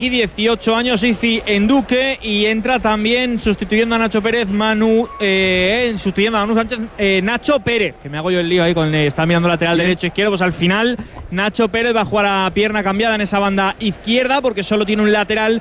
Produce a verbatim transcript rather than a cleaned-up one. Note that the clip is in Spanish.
Y dieciocho años Ifi en Duque, y entra también sustituyendo a Nacho Pérez, Manu, eh, sustituyendo a Manu Sánchez, eh, Nacho Pérez, que me hago yo el lío ahí con eh, está mirando lateral Bien. derecho, izquierdo, pues al final Nacho Pérez va a jugar a pierna cambiada en esa banda izquierda porque solo tiene un lateral